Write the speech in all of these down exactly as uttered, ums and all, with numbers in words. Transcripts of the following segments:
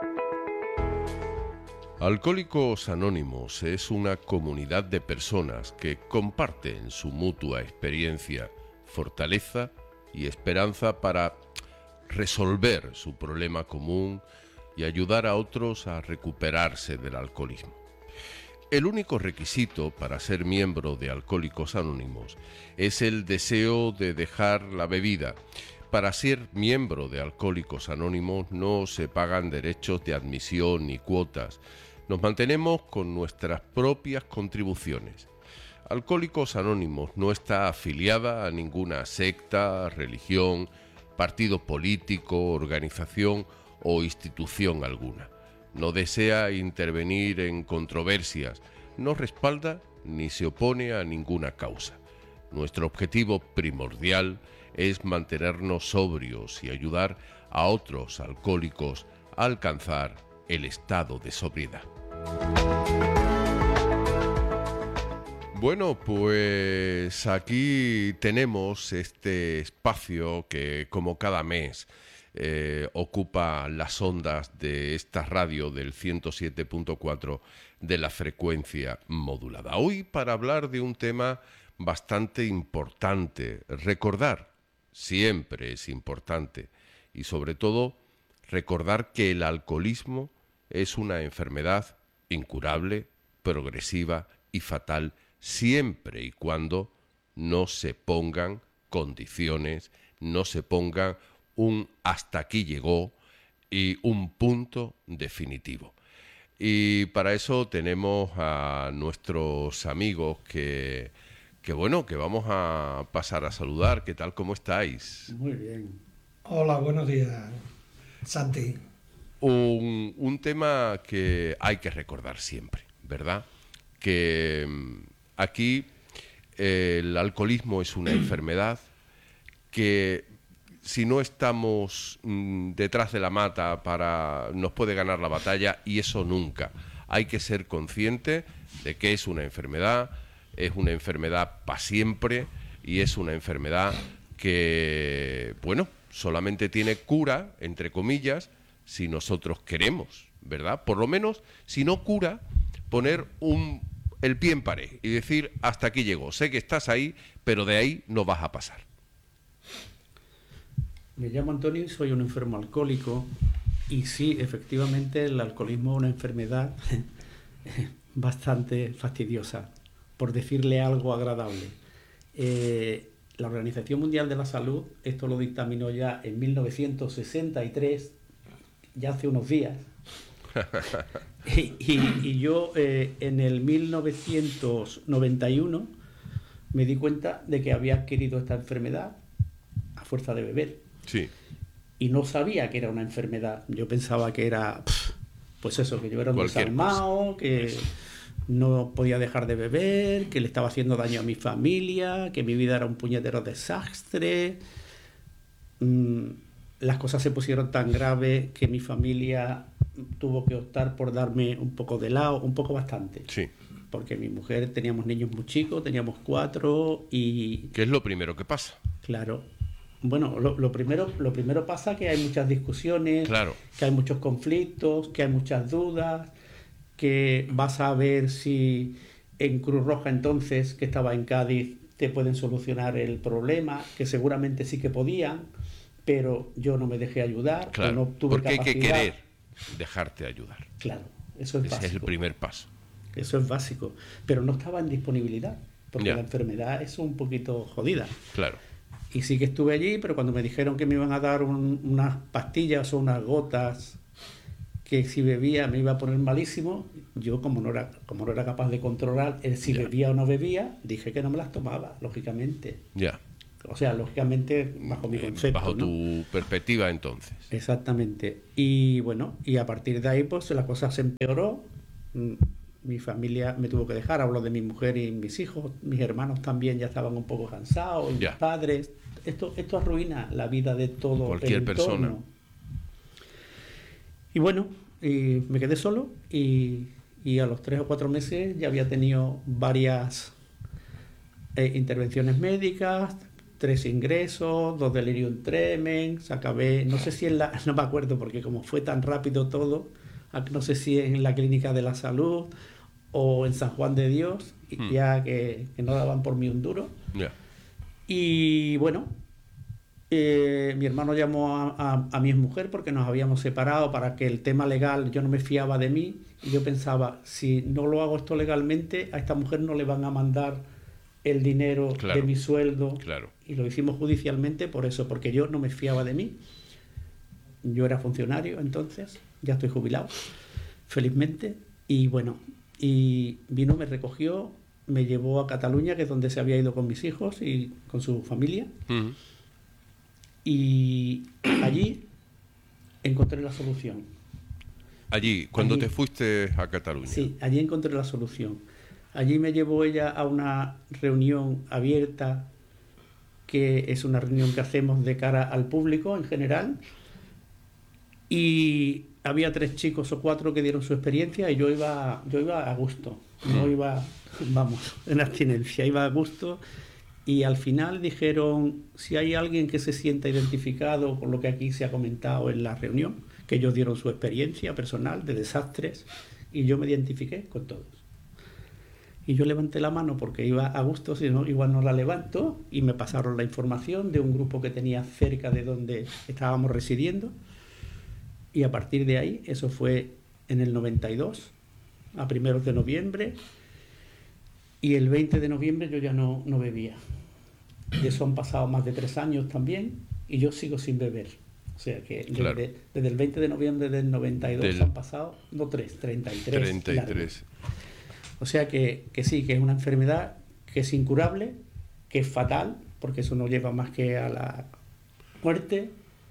Alcohólicos Anónimos es una comunidad de personas que comparten su mutua experiencia, fortaleza y esperanza para resolver su problema común y ayudar a otros a recuperarse del alcoholismo. El único requisito para ser miembro de Alcohólicos Anónimos es el deseo de dejar la bebida. Para ser miembro de Alcohólicos Anónimos no se pagan derechos de admisión ni cuotas. Nos mantenemos con nuestras propias contribuciones. Alcohólicos Anónimos no está afiliada a ninguna secta, religión, partido político, organización o institución alguna. No desea intervenir en controversias, no respalda ni se opone a ninguna causa. Nuestro objetivo primordial es mantenernos sobrios y ayudar a otros alcohólicos a alcanzar el estado de sobriedad. Bueno, pues aquí tenemos este espacio que, como cada mes, eh, ocupa las ondas de esta radio del ciento siete punto cuatro de la frecuencia modulada. Hoy para hablar de un tema bastante importante. Recordar, siempre es importante, y sobre todo recordar que el alcoholismo es una enfermedad incurable, progresiva y fatal, siempre y cuando no se pongan condiciones, no se pongan un hasta aquí llegó y un punto definitivo. Y para eso tenemos a nuestros amigos que, que bueno, que vamos a pasar a saludar. ¿Qué tal? ¿Cómo estáis? Muy bien. Hola, buenos días, Santi. Un, un tema que hay que recordar siempre, ¿verdad? Que aquí eh, el alcoholismo es una enfermedad que si no estamos mmm, detrás de la mata para nos puede ganar la batalla, y eso nunca. Hay que ser consciente de que es una enfermedad, es una enfermedad para siempre y es una enfermedad que, bueno, solamente tiene cura, entre comillas, si nosotros queremos, ¿verdad? Por lo menos, si no cura, poner un, el pie en pared y decir, hasta aquí llego. Sé que estás ahí, pero de ahí no vas a pasar. Me llamo Antonio y soy un enfermo alcohólico. Y sí, efectivamente, el alcoholismo es una enfermedad bastante fastidiosa, por decirle algo agradable. Eh, la Organización Mundial de la Salud, esto lo dictaminó ya en mil novecientos sesenta y tres, ya hace unos días. y, y, y yo eh, en el mil novecientos noventa y uno me di cuenta de que había adquirido esta enfermedad a fuerza de beber. Sí. Y no sabía que era una enfermedad. Yo pensaba que era, pues eso, que yo era un desalmado, que no podía dejar de beber, que le estaba haciendo daño a mi familia, que mi vida era un puñetero desastre. Mm, las cosas se pusieron tan graves que mi familia tuvo que optar por darme un poco de lado, un poco bastante. Sí. Porque mi mujer, teníamos niños muy chicos, teníamos cuatro y... ¿Qué es lo primero que pasa? Claro. Bueno, lo, lo primero lo primero pasa que hay muchas discusiones, claro, que hay muchos conflictos, que hay muchas dudas, que vas a ver si en Cruz Roja entonces, que estaba en Cádiz, te pueden solucionar el problema, que seguramente sí que podían, pero yo no me dejé ayudar, claro, o no tuve porque capacidad. Hay que querer dejarte ayudar. Claro, eso es Ese básico. es el primer paso. Eso es básico, pero no estaba en disponibilidad, porque ya. La enfermedad es un poquito jodida. Claro. Y sí que estuve allí, pero cuando me dijeron que me iban a dar un, unas pastillas o unas gotas que si bebía me iba a poner malísimo, yo como no era, como no era capaz de controlar el si ya. bebía o no bebía, dije que no me las tomaba, lógicamente. Ya. O sea, lógicamente bajo mi concepto, bajo ¿no? tu perspectiva entonces. Exactamente. Y bueno, y a partir de ahí pues la cosa se empeoró. Mi familia me tuvo que dejar, hablo de mi mujer y mis hijos, mis hermanos también ya estaban un poco cansados, y mis padres. Esto, esto arruina la vida de todo cualquier el persona. Y bueno, y me quedé solo y, y a los tres o cuatro meses ya había tenido varias eh, intervenciones médicas, tres ingresos, dos delirium tremens, acabé, no sé si en la, no me acuerdo porque como fue tan rápido todo, no sé si en la Clínica de la Salud o en San Juan de Dios, y Hmm. ya que, que no daban por mí un duro. Ya. Y bueno, eh, mi hermano llamó a, a, a mi exmujer porque nos habíamos separado para que el tema legal, yo no me fiaba de mí, y yo pensaba, si no lo hago esto legalmente, a esta mujer no le van a mandar el dinero Claro. de mi sueldo. Claro. Y lo hicimos judicialmente por eso, porque yo no me fiaba de mí. Yo era funcionario entonces, ya estoy jubilado, felizmente. Y bueno, y vino, me recogió, me llevó a Cataluña, que es donde se había ido con mis hijos y con su familia. Mm. Y allí encontré la solución. Allí, cuando Allí. te fuiste a Cataluña. Sí, allí encontré la solución. Allí me llevó ella a una reunión abierta, que es una reunión que hacemos de cara al público en general, y había tres chicos o cuatro que dieron su experiencia y yo iba, yo iba a gusto, no iba, vamos, en abstinencia, iba a gusto. Y al final dijeron, si hay alguien que se sienta identificado con lo que aquí se ha comentado en la reunión, que ellos dieron su experiencia personal de desastres, y yo me identifiqué con todos. Y yo levanté la mano porque iba a gusto, si no, igual no la levanto, y me pasaron la información de un grupo que tenía cerca de donde estábamos residiendo. Y a partir de ahí, eso fue en el noventa y dos, a primeros de noviembre, y el veinte de noviembre yo ya no, no bebía. De eso han pasado más de tres años también, y yo sigo sin beber. O sea que Claro. desde, desde el veinte de noviembre del noventa y dos Del- han pasado, no tres, treinta y tres. treinta y tres. O sea que, que sí, que es una enfermedad que es incurable, que es fatal, porque eso no lleva más que a la muerte,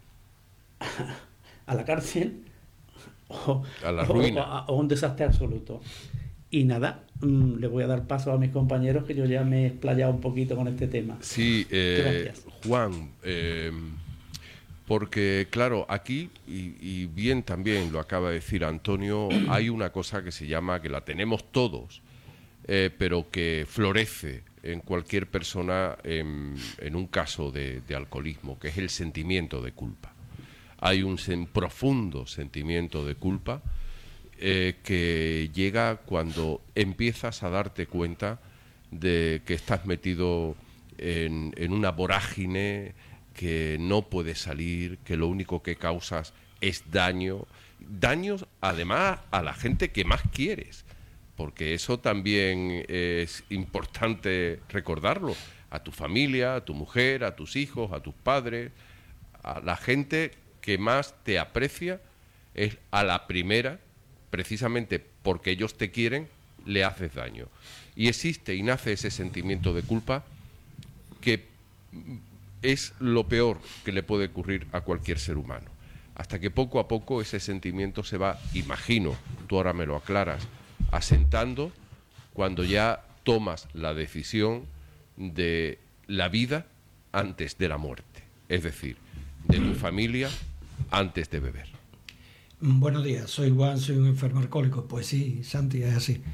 a la cárcel o A la o- ruina. o a, o un desastre absoluto. Y nada, mmm, le voy a dar paso a mis compañeros, que yo ya me he explayado un poquito con este tema. Sí, eh, Gracias. Juan, eh, porque claro, aquí, y, y bien también lo acaba de decir Antonio, hay una cosa que se llama, que la tenemos todos, eh, pero que florece en cualquier persona en, en un caso de, de alcoholismo, que es el sentimiento de culpa. Hay un sen- profundo sentimiento de culpa eh, que llega cuando empiezas a darte cuenta de que estás metido en, en una vorágine, que no puedes salir, que lo único que causas es daño, daños además a la gente que más quieres, porque eso también es importante recordarlo, a tu familia, a tu mujer, a tus hijos, a tus padres, a la gente que más te aprecia, es a la primera, precisamente porque ellos te quieren, le haces daño. Y existe y nace ese sentimiento de culpa que es lo peor que le puede ocurrir a cualquier ser humano. Hasta que poco a poco ese sentimiento se va, imagino, tú ahora me lo aclaras, asentando cuando ya tomas la decisión de la vida antes de la muerte. Es decir, de tu familia antes de beber. Buenos días, soy Juan, soy un enfermo alcohólico. Pues sí, Santi, es así.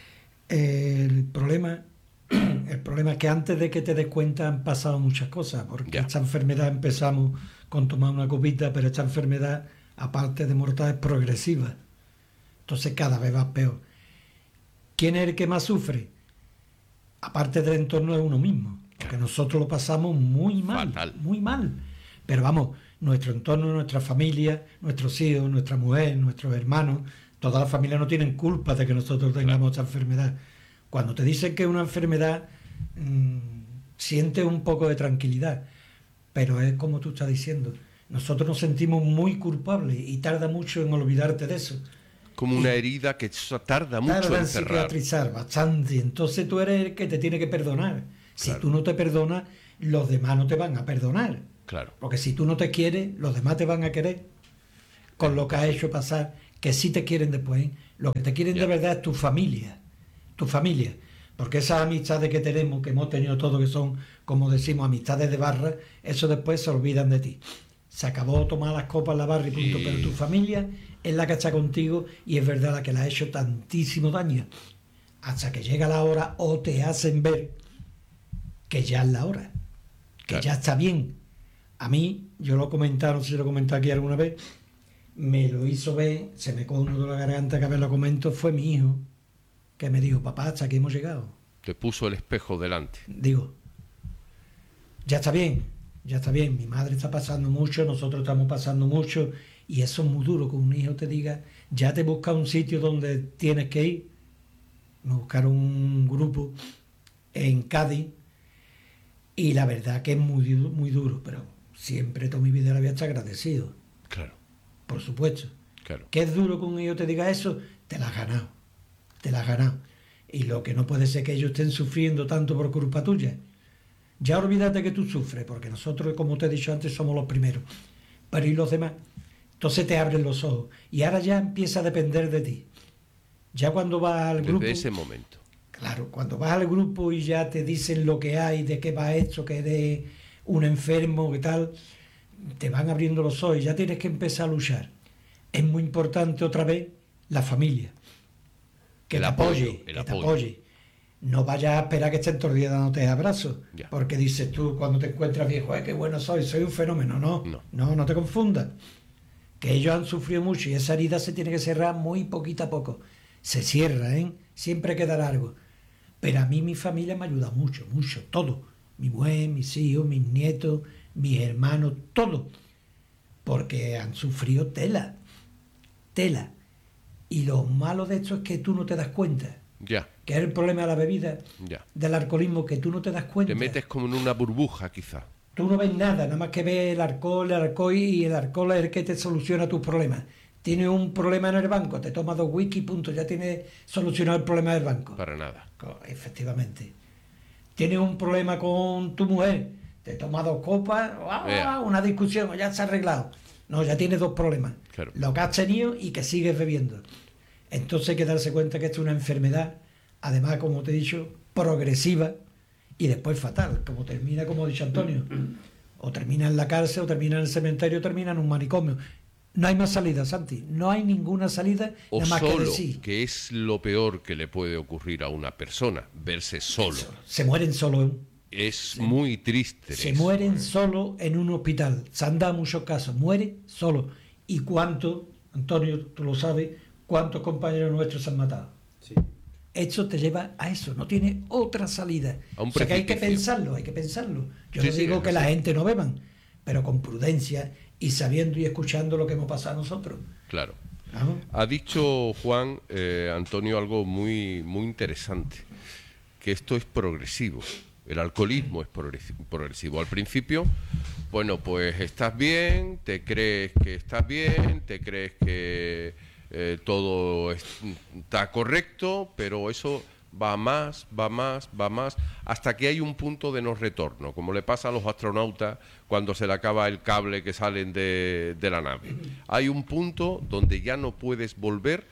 El problema, el problema es que antes de que te des cuenta han pasado muchas cosas, porque Ya. esta enfermedad empezamos con tomar una copita, pero esta enfermedad, aparte de mortal, es progresiva. Entonces cada vez va peor. ¿Quién es el que más sufre? Aparte del entorno de uno mismo, porque nosotros lo pasamos muy mal, Fatal. muy mal. Pero vamos, nuestro entorno, nuestra familia, nuestros hijos, nuestra mujer, nuestros hermanos, toda la familia no tienen culpa de que nosotros tengamos esta enfermedad. Cuando te dicen que es una enfermedad, mmm, sientes un poco de tranquilidad, pero es como tú estás diciendo, nosotros nos sentimos muy culpables y tarda mucho en olvidarte de eso. Como una herida que tarda mucho Tarda en en cerrar. cicatrizar bastante, entonces tú eres el que te tiene que perdonar. Si Claro. tú no te perdonas, los demás no te van a perdonar. Claro. Porque si tú no te quieres, los demás te van a querer. Con lo que has hecho pasar, que sí te quieren después. Lo que te quieren Ya. de verdad es tu familia. Tu familia. Porque esas amistades que tenemos, que hemos tenido todos, que son, como decimos, amistades de barra, eso después se olvidan de ti. Se acabó tomar las copas en la barra y punto. Y- Pero tu familia es la que está contigo y es verdad la que le ha hecho tantísimo daño. Hasta que llega la hora o te hacen ver que ya es la hora. que Claro. ya está bien. A mí, yo lo he comentado, no sé si lo he comentado aquí alguna vez, me lo hizo ver, se me cogió un nudo en la garganta que a ver lo comento, fue mi hijo, que me dijo, papá, hasta aquí hemos llegado. Te puso el espejo delante. Digo, ya está bien, ya está bien, mi madre está pasando mucho, nosotros estamos pasando mucho, y eso es muy duro, que un hijo te diga, ya te busca un sitio donde tienes que ir. Me buscaron un grupo en Cádiz, y la verdad que es muy, du- muy duro, pero siempre toda mi vida le había estado agradecido, Claro, por supuesto. claro. ¿Qué es duro que un hijo te diga eso? Te la has ganado, te la has ganado. Y lo que no puede ser que ellos estén sufriendo tanto por culpa tuya. Ya olvídate que tú sufres, porque nosotros, como te he dicho antes, somos los primeros. Pero ¿y los demás? Entonces te abren los ojos. Y ahora ya empieza a depender de ti. Ya cuando vas al grupo... Desde ese momento. Claro, cuando vas al grupo y ya te dicen lo que hay, de qué va esto, que eres un enfermo, que tal, te van abriendo los ojos y ya tienes que empezar a luchar. Es muy importante otra vez la familia. Que El te apoyo, apoye, el que te apoyo. apoye. No vayas a esperar que estén todos los días dándote abrazos, Ya. porque dices tú cuando te encuentras viejo, "Ay, qué bueno soy, soy un fenómeno". No, No. no, no te confundas. Que ellos han sufrido mucho y esa herida se tiene que cerrar muy poquito a poco. Se cierra, ¿eh? Siempre quedará algo. Pero a mí mi familia me ayuda mucho, mucho, todo. Mi mujer, mis hijos, mis nietos, mis hermanos, todo. Porque han sufrido tela, tela. Y lo malo de esto es que tú no te das cuenta. Ya, Que es el problema de la bebida, ya. del alcoholismo, que tú no te das cuenta. Te metes como en una burbuja, quizá. Tú no ves nada, nada más que ves el alcohol, el alcohol y el alcohol es el que te soluciona tus problemas. Tienes un problema en el banco, te tomas dos whisky, punto, ya tienes solucionado el problema del banco. Para nada. Co- Efectivamente. Tienes un problema con tu mujer, te tomas dos copas, ¡ah! Vea. Una discusión, ya se ha arreglado. No, ya tienes dos problemas. Claro. Lo que has tenido y que sigues bebiendo. Entonces hay que darse cuenta que esto es una enfermedad, además, como te he dicho, progresiva y después fatal, como termina, como ha dicho Antonio. O termina en la cárcel, o termina en el cementerio, o termina en un manicomio. No hay más salida, Santi. No hay ninguna salida, O nada más que solo, decir. que es lo peor que le puede ocurrir a una persona, verse solo. Se mueren solo. Es muy triste. Se eso. mueren solo en un hospital. Se han dado muchos casos. Muere solo. ¿Y cuánto, Antonio, tú lo sabes, cuántos compañeros nuestros se han matado? Sí. Esto te lleva a eso. No tiene otra salida. A un O sea que hay que precipicio. pensarlo, hay que pensarlo. Yo Sí, no sí, digo es que la así. gente no beban, pero con prudencia y sabiendo y escuchando lo que hemos pasado nosotros. Claro. ¿No? Ha dicho Juan, eh, Antonio, algo muy, muy interesante, que esto es progresivo. El alcoholismo es progresi- progresivo. Al principio, bueno, pues estás bien, te crees que estás bien, te crees que eh, todo es- está correcto, pero eso va más, va más, va más, hasta que hay un punto de no retorno, como le pasa a los astronautas cuando se le acaba el cable que salen de, de la nave. Hay un punto donde ya no puedes volver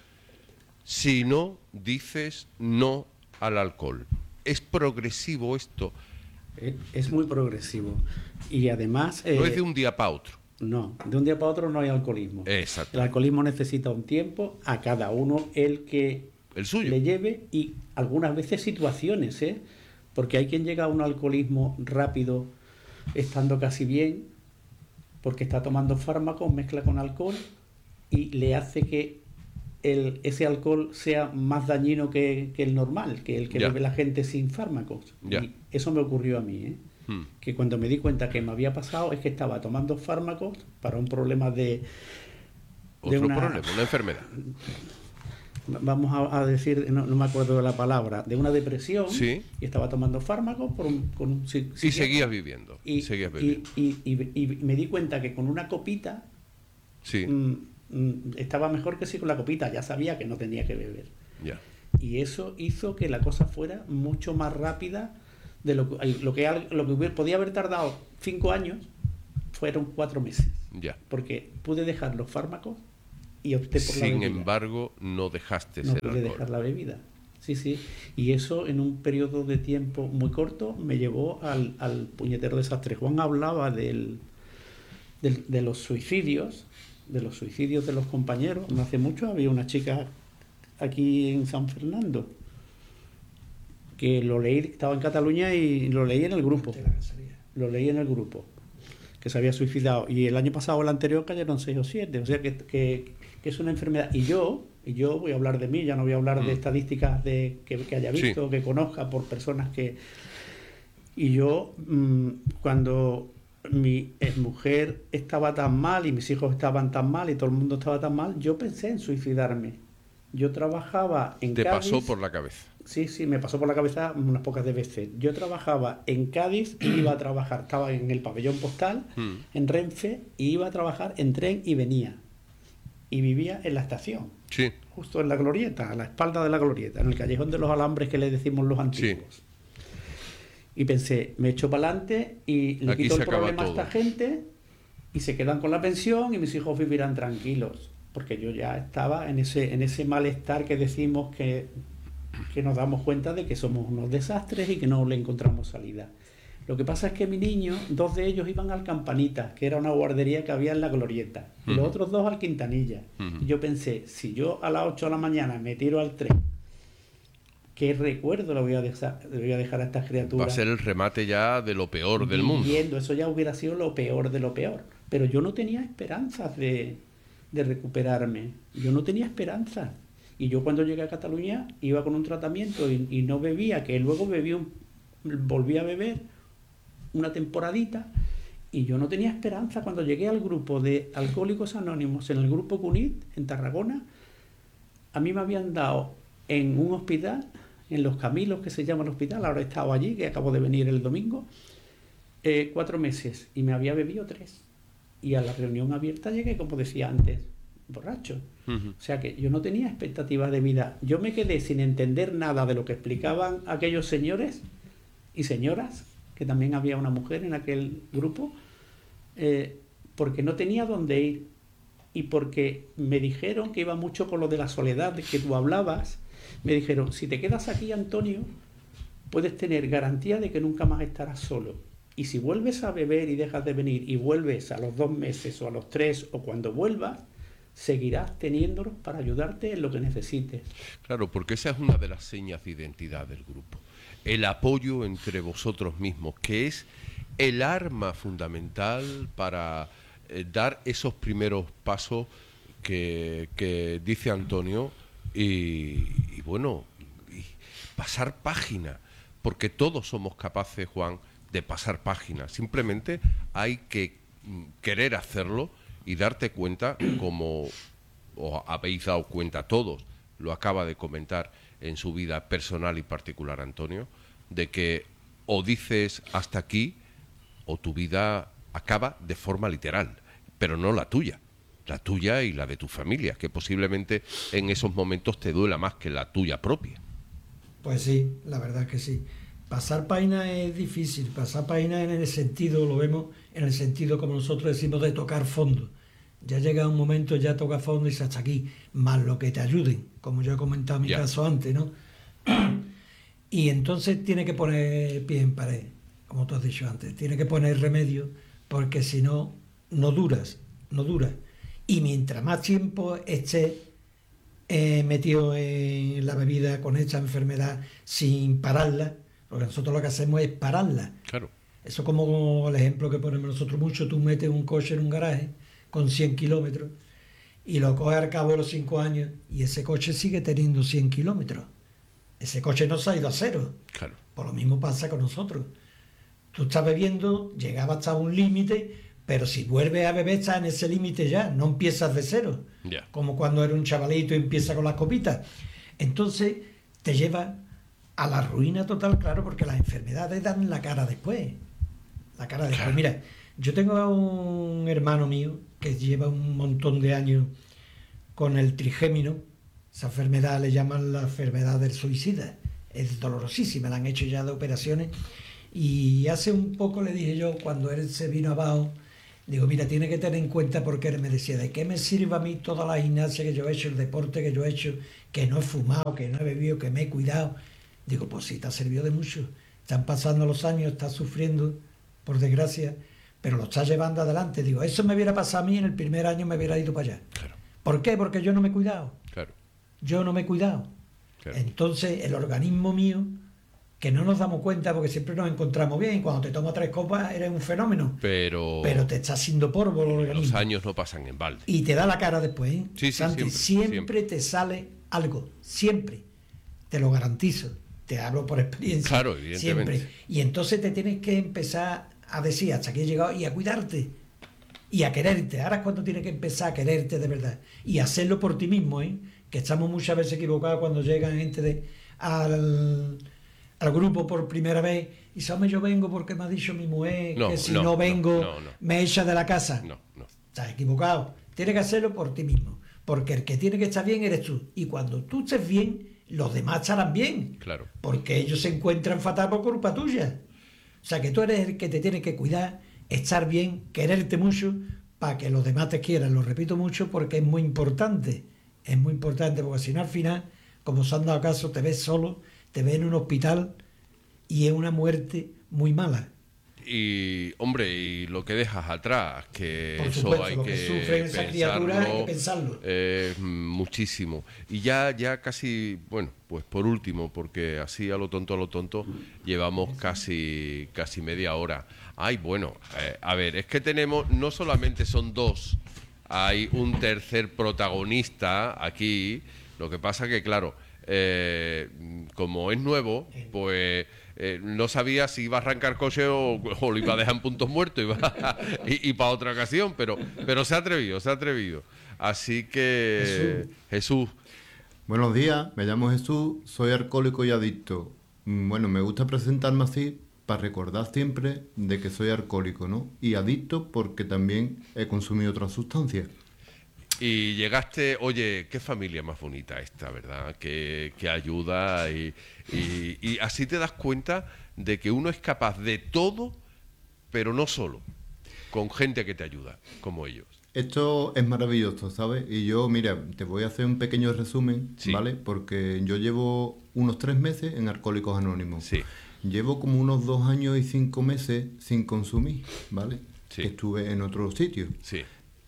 si no dices no al alcohol. Es progresivo esto, Es, es muy progresivo. Y además... no eh, es de un día para otro. No, de un día para otro no hay alcoholismo. Exacto. El alcoholismo necesita un tiempo, a cada uno el que El suyo. le lleve y algunas veces situaciones, ¿eh? Porque hay quien llega a un alcoholismo rápido estando casi bien, porque está tomando fármacos, mezcla con alcohol y le hace que el, ese alcohol sea más dañino que, que el normal, que el que Ya. bebe la gente sin fármacos. Ya. Y eso me ocurrió a mí, ¿eh? Hmm. Que cuando me di cuenta que me había pasado es que estaba tomando fármacos para un problema de, de Otro una, problema, una enfermedad. vamos a, a decir, no, no me acuerdo de la palabra, de una depresión, Sí. y estaba tomando fármacos por un, con un psi- Y psiquiatra. seguías viviendo. y, seguías y, bebiendo. y- y- y me di cuenta que con una copita Sí, mm, mm, estaba mejor que si con la copita, ya sabía que no tenía que beber. ya. Y eso hizo que la cosa fuera mucho más rápida de lo que, lo que, al- lo que hubiera- podía haber tardado cinco años, fueron cuatro meses. Ya. Porque pude dejar los fármacos y opté por la Sin bebida. embargo, no dejaste No el pude alcohol. dejar la bebida. Sí, sí. Y eso en un periodo de tiempo muy corto me llevó al, al puñetero desastre. Juan hablaba del, del- de los suicidios, de los suicidios de los compañeros. No hace mucho había una chica aquí en San Fernando que lo leí, estaba en Cataluña y lo leí en el grupo. De la que salía. lo leí en el grupo, que se había suicidado. Y el año pasado, el anterior, cayeron seis o siete. O sea que, que, que es una enfermedad. Y yo, y yo voy a hablar de mí, ya no voy a hablar mm. de estadísticas de, que, que haya visto, sí. que conozca por personas que... Y yo, mmm, cuando mi mujer estaba tan mal y mis hijos estaban tan mal y todo el mundo estaba tan mal, yo pensé en suicidarme. Yo trabajaba en Te Cádiz. ¿Te pasó por la cabeza? Sí, sí, me pasó por la cabeza unas pocas de veces. Yo trabajaba en Cádiz y iba a trabajar, estaba en el pabellón postal, mm. en Renfe, y iba a trabajar en tren y venía. Y vivía en la estación. Sí. Justo en la glorieta, a la espalda de la glorieta, en el callejón de los alambres que le decimos los antiguos. Sí. Y pensé, me echo para adelante y le Aquí quito el se acaba problema todo. a esta gente y se quedan con la pensión y mis hijos vivirán tranquilos. Porque yo ya estaba en ese, en ese malestar que decimos que, que nos damos cuenta de que somos unos desastres y que no le encontramos salida. Lo que pasa es que mi niño, dos de ellos iban al Campanita, que era una guardería que había en la glorieta, y uh-huh. los otros dos al Quintanilla. Uh-huh. Y yo pensé, si yo a las ocho de la mañana me tiro al tren, ¿qué recuerdo le voy a dejar, le voy a, dejar a estas criaturas? Va a ser el remate ya de lo peor del mundo. Viviendo, eso ya hubiera sido lo peor de lo peor. Pero yo no tenía esperanzas de, de recuperarme. Yo no tenía esperanzas. Y yo cuando llegué a Cataluña iba con un tratamiento y, y no bebía, que luego bebí un, volví a beber una temporadita y yo no tenía esperanza. Cuando llegué al grupo de Alcohólicos Anónimos, en el grupo CUNIT, en Tarragona, a mí me habían dado en un hospital, en Los Camilos, que se llama el hospital, ahora he estado allí, que acabo de venir el domingo, eh, cuatro meses, y me había bebido tres. Y a la reunión abierta llegué, como decía antes, borracho. Uh-huh. O sea que yo no tenía expectativas de vida. Yo me quedé sin entender nada de lo que explicaban aquellos señores y señoras, que también había una mujer en aquel grupo, eh, porque no tenía dónde ir. Y porque me dijeron que iba mucho con lo de la soledad de que tú hablabas. Me dijeron, si te quedas aquí, Antonio, puedes tener garantía de que nunca más estarás solo. Y si vuelves a beber y dejas de venir y vuelves a los dos meses o a los tres o cuando vuelvas, seguirás teniéndolos para ayudarte en lo que necesites. Claro, porque esa es una de las señas de identidad del grupo. El apoyo entre vosotros mismos, que es el arma fundamental para eh, dar esos primeros pasos que, que dice Antonio y, y bueno, y pasar página, porque todos somos capaces, Juan, de pasar página. Simplemente hay que querer hacerlo y darte cuenta, como os habéis dado cuenta todos, lo acaba de comentar en su vida personal y particular Antonio, de que o dices hasta aquí o tu vida acaba de forma literal, pero no la tuya, la tuya y la de tu familia, que posiblemente en esos momentos te duela más que la tuya propia. Pues sí, la verdad que sí. Pasar página es difícil, pasar página en el sentido, lo vemos en el sentido como nosotros decimos de tocar fondo. Ya llega un momento, ya toca fondo y se hasta aquí, más lo que te ayuden, como yo he comentado en mi yeah. caso antes, ¿no? Y entonces tiene que poner pie en pared, como tú has dicho antes, tiene que poner remedio, porque si no, no duras, no duras. Y mientras más tiempo estés eh, metido en la bebida con esta enfermedad sin pararla, porque nosotros lo que hacemos es pararla. Claro. Eso como el ejemplo que ponemos nosotros mucho, tú metes un coche en un garaje con cien kilómetros y lo coges al cabo de los cinco años y ese coche sigue teniendo cien kilómetros. Ese coche no se ha ido a cero. Claro. Por lo mismo pasa con nosotros. Tú estás bebiendo, llegaba hasta un límite, pero si vuelves a beber estás en ese límite ya, no empiezas de cero. Yeah. Como cuando eres un chavalito y empiezas con las copitas. Entonces te lleva a la ruina total, claro, porque las enfermedades dan la cara después. La cara después. Claro. Mira, yo tengo a un hermano mío que lleva un montón de años con el trigémino. Esa enfermedad le llaman la enfermedad del suicida. Es dolorosísima, la han hecho ya de operaciones. Y hace un poco le dije yo, cuando él se vino abajo, digo, mira, tiene que tener en cuenta, porque él me decía, ¿de qué me sirve a mí toda la gimnasia que yo he hecho, el deporte que yo he hecho, que no he fumado, que no he bebido, que me he cuidado? Digo, pues sí, te ha servido de mucho. Están pasando los años, estás sufriendo, por desgracia, pero lo estás llevando adelante. Digo, eso me hubiera pasado a mí en el primer año, me hubiera ido para allá. Claro. ¿Por qué? Porque yo no me he cuidado. Claro. Yo no me he cuidado. Claro. Entonces, el organismo mío que no nos damos cuenta porque siempre nos encontramos bien. Cuando te tomas tres copas eres un fenómeno. Pero, pero te está haciendo polvo el organismo. Los años no pasan en balde. Y te da la cara después, ¿eh? Sí, sí, Santi, siempre, siempre, siempre te sale algo. Siempre. Te lo garantizo. Te hablo por experiencia. Claro, evidentemente. Siempre. Y entonces te tienes que empezar a decir hasta aquí he llegado y a cuidarte. Y a quererte. Ahora es cuando tienes que empezar a quererte de verdad. Y hacerlo por ti mismo, ¿eh? Que estamos muchas veces equivocados cuando llegan gente de, al, al grupo por primera vez y dice, hombre, yo vengo porque me ha dicho mi mujer no, que si no, no vengo no, no, no. me echa de la casa. No, no. Estás equivocado. Tienes que hacerlo por ti mismo. Porque el que tiene que estar bien eres tú. Y cuando tú estés bien, los demás estarán bien. Claro. Porque ellos se encuentran fatal por culpa tuya. O sea, que tú eres el que te tiene que cuidar, estar bien, quererte mucho, para que los demás te quieran. Lo repito mucho porque es muy importante. Es muy importante porque si no al final, como se han dado caso, te ves solo, te ves en un hospital y es una muerte muy mala. Y, hombre, y lo que dejas atrás, que Por eso supuesto, hay lo que, que sufren esas criaturas hay que pensarlo. Eh, muchísimo. Y ya, ya casi, bueno, pues por último, porque así a lo tonto, a lo tonto, llevamos casi, casi media hora. Ay, bueno, eh, a ver, es que tenemos, no solamente son dos, hay un tercer protagonista aquí. Lo que pasa que, claro, eh, como es nuevo, pues eh, no sabía si iba a arrancar coche o, o lo iba a dejar en puntos muertos iba a, y, y para otra ocasión, pero, pero se ha atrevido, se ha atrevido. Así que, Jesús. Jesús. Buenos días, me llamo Jesús, soy alcohólico y adicto. Bueno, me gusta presentarme así para recordar siempre de que soy alcohólico, ¿no? Y adicto porque también he consumido otras sustancias. Y llegaste, oye, qué familia más bonita esta, ¿verdad? Que, que ayuda y, y, y así te das cuenta de que uno es capaz de todo, pero no solo, con gente que te ayuda, como ellos. Esto es maravilloso, ¿sabes? Y yo, mira, te voy a hacer un pequeño resumen, sí. ¿Vale? Porque yo llevo unos tres meses en Alcohólicos Anónimos. Sí. Llevo como unos dos años y cinco meses sin consumir, ¿vale? Sí. Que estuve en otro sitio. Sí.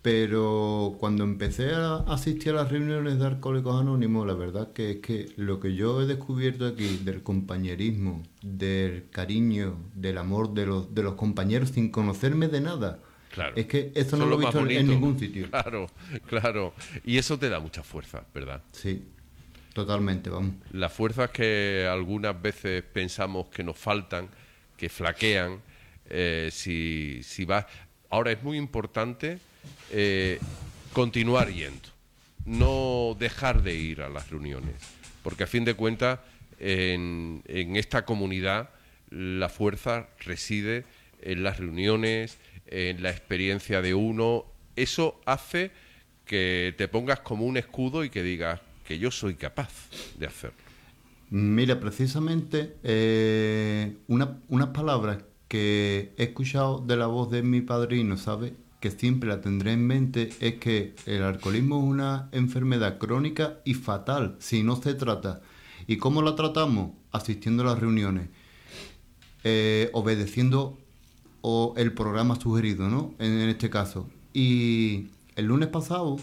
Pero cuando empecé a asistir a las reuniones de Alcohólicos Anónimos, la verdad que es que lo que yo he descubierto aquí del compañerismo, del cariño, del amor de los, de los compañeros sin conocerme de nada, claro. Es que eso no lo he visto en, en ningún sitio. Claro, claro. Y eso te da mucha fuerza, ¿verdad? Sí, totalmente, vamos. Las fuerzas que algunas veces pensamos que nos faltan, que flaquean, eh, si, si vas... Ahora es muy importante eh, continuar yendo, no dejar de ir a las reuniones, porque a fin de cuentas en, en esta comunidad la fuerza reside en las reuniones, en la experiencia de uno. Eso hace que te pongas como un escudo y que digas que yo soy capaz de hacerlo. Mira, precisamente eh, una, unas palabras que he escuchado de la voz de mi padrino, ¿sabes?, que siempre la tendré en mente, es que el alcoholismo es una enfermedad crónica y fatal si no se trata. ¿Y cómo la tratamos? Asistiendo a las reuniones, eh, obedeciendo o el programa sugerido, ¿no?, en, en este caso. Y el lunes pasado,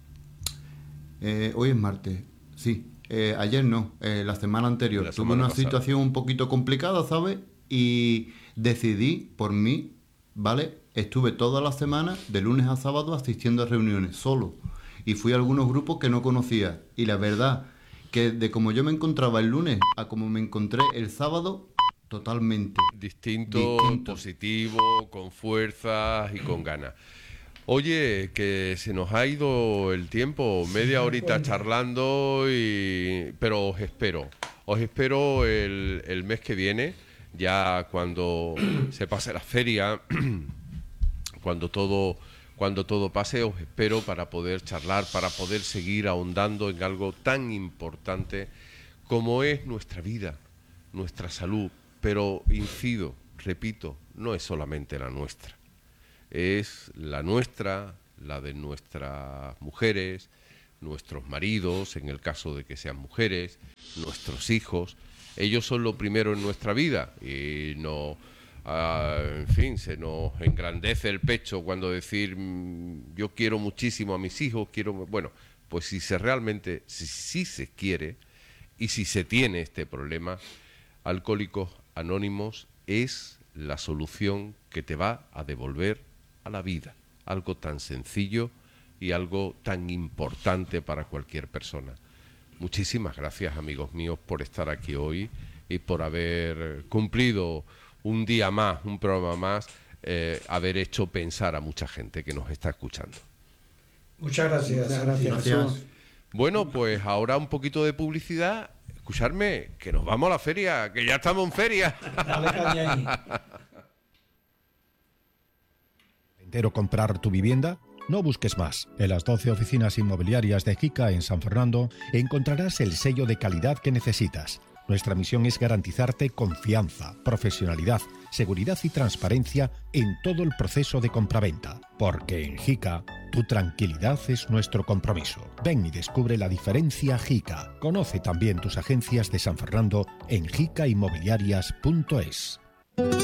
eh, hoy es martes, sí, eh, ayer no, eh, la semana anterior, la semana tuve una pasada. Situación un poquito complicada, ¿sabes?, y decidí por mí, ¿vale? Estuve toda la semana, de lunes a sábado, asistiendo a reuniones, solo. Y fui a algunos grupos que no conocía. Y la verdad, que de como yo me encontraba el lunes a como me encontré el sábado, totalmente. Distinto, distinto. Positivo, con fuerzas y con ganas. Oye, que se nos ha ido el tiempo, media sí, horita cuenta. charlando, y pero os espero. Os espero el, el mes que viene. Ya cuando se pase la feria, cuando todo, cuando todo pase, os espero para poder charlar, para poder seguir ahondando en algo tan importante como es nuestra vida, nuestra salud. Pero incido, repito, no es solamente la nuestra, es la nuestra, la de nuestras mujeres, nuestros maridos, en el caso de que sean mujeres, nuestros hijos. Ellos son lo primero en nuestra vida y no, uh, en fin, se nos engrandece el pecho cuando decir mmm, yo quiero muchísimo a mis hijos, quiero, bueno, pues si se realmente, si, si se quiere y si se tiene este problema, Alcohólicos Anónimos es la solución que te va a devolver a la vida, algo tan sencillo y algo tan importante para cualquier persona. Muchísimas gracias, amigos míos, por estar aquí hoy y por haber cumplido un día más, un programa más, eh, haber hecho pensar a mucha gente que nos está escuchando. Muchas gracias. Muchas gracias. Gracias. Bueno, pues ahora un poquito de publicidad. Escucharme, que nos vamos a la feria, que ya estamos en feria. Dale caña ahí. ¿Entero comprar tu vivienda? No busques más. En las doce oficinas inmobiliarias de Jica en San Fernando encontrarás el sello de calidad que necesitas. Nuestra misión es garantizarte confianza, profesionalidad, seguridad y transparencia en todo el proceso de compraventa. Porque en Jica, tu tranquilidad es nuestro compromiso. Ven y descubre la diferencia Jica. Conoce también tus agencias de San Fernando en jica inmobiliarias punto es.